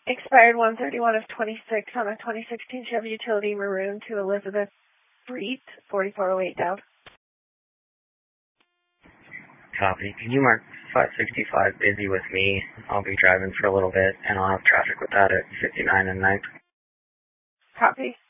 Expired 131 of 26 on a 2016 Chevy Utility Maroon to Elizabeth Breet, 4408 Dowd. Copy. Can you mark 565 busy with me? I'll be driving for a little bit, and I'll have traffic with that at 59 and 9th. Copy.